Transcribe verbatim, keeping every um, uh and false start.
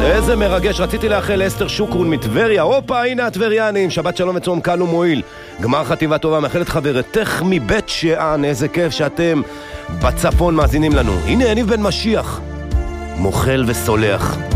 איזה מרגש, רציתי לאחל לאסתר שוקרון מטבריה. הופה, הנה הטבריאנים, שבת שלום וצום קל ומועיל. גמר חטיבה טובה, מאחלת חברתך מבית שאן, איזה כיף שאתם בצפון מאזינים לנו. הנה יניב בן משיח, מוכל וסולח.